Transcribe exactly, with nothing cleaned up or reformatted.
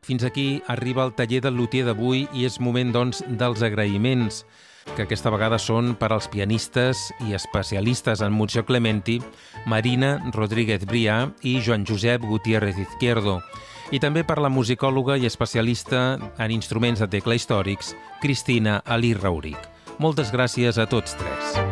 Fins aquí arriba el taller del luthier d'avui i és moment, doncs, dels agraïments, que aquesta vegada són per als pianistes i especialistes en Muzio Clementi, Marina Rodríguez Brià i Joan Josep Gutiérrez Izquierdo, i també per la musicòloga i especialista en instruments de tecla històrics, Cristina Ali Rauric. Moltes gràcies a tots tres.